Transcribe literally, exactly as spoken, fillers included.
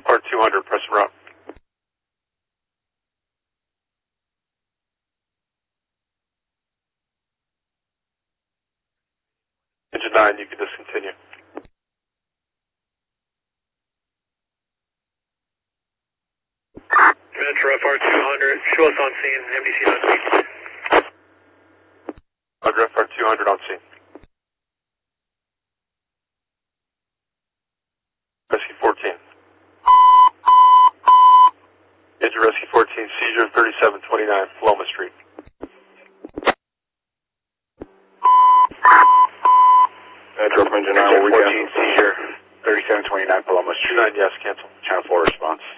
R two hundred, press and route. Engine nine, you can discontinue. Metro F R two hundred, show us on scene, M D C on scene. Roger, F R two hundred on scene. Rescue fourteen. Engine Rescue fourteen, seizure thirty-seven twenty-nine, Paloma Street. Metro Engine nine, will we fourteen, cancel? Seizure thirty-seven twenty-nine Paloma Street. nine, yes, cancel. Channel four response.